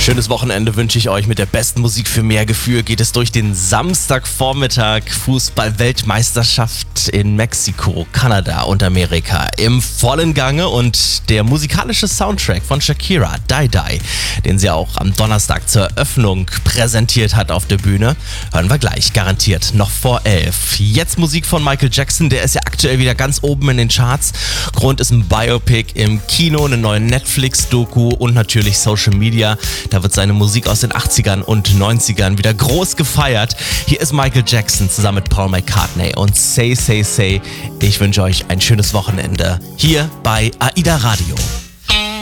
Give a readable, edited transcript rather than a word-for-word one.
Schönes Wochenende wünsche ich euch. Mit der besten Musik für mehr Gefühl geht es durch den Samstagvormittag. Fußball-Weltmeisterschaft in Mexiko, Kanada und Amerika im vollen Gange. Und der musikalische Soundtrack von Shakira, Die Die, den sie auch am Donnerstag zur Eröffnung präsentiert hat auf der Bühne, hören wir gleich, garantiert noch vor 11. Jetzt Musik von Michael Jackson, der ist ja aktuell wieder ganz oben in den Charts. Grund ist ein Biopic im Kino, eine neue Netflix-Doku und natürlich Social Media. Da wird seine Musik aus den 80ern und 90ern wieder groß gefeiert. Hier ist Michael Jackson zusammen mit Paul McCartney und Say, Say, Say. Ich wünsche euch ein schönes Wochenende hier bei AIDA Radio.